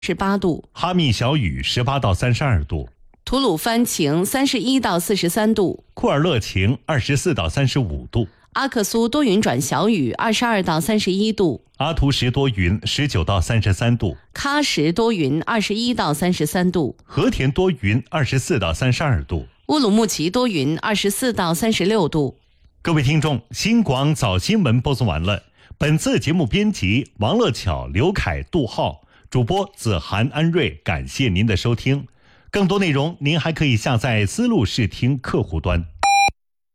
18度， 哈密小雨18到32度， 吐鲁番晴31到43度， 库尔勒晴24到35度， 阿克苏多云转小雨22到31度， 阿图什多云19到33度， 喀什多云21到33度， 和田多云24到32度， 乌鲁木齐多云24到36度。 各位听众，新广早新闻播送完了。本次节目编辑王乐巧、刘凯、杜浩，主播子涵、安瑞，感谢您的收听。更多内容您还可以下载思路视听客户端。